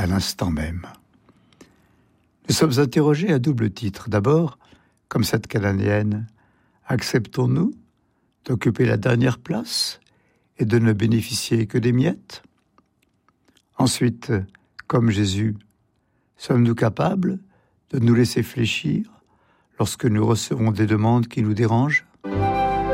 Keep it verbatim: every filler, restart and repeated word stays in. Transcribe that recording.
à l'instant même. Nous sommes interrogés à double titre. D'abord, comme cette Cananéenne, acceptons-nous d'occuper la dernière place et de ne bénéficier que des miettes? Ensuite, comme Jésus, sommes-nous capables de nous laisser fléchir lorsque nous recevons des demandes qui nous dérangent?